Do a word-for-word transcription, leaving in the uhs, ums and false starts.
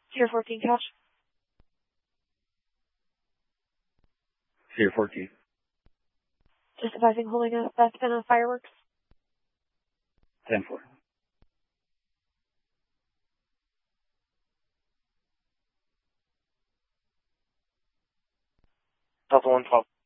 Tier fourteen couch. Tier fourteen. Just advising holding a theft and a fireworks. ten four. Delta one twelve.